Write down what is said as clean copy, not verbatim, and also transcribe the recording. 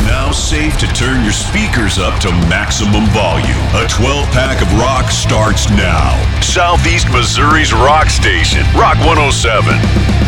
now safe to turn your speakers up to maximum volume. A 12-pack of rock starts now. Southeast Missouri's rock station, Rock 107.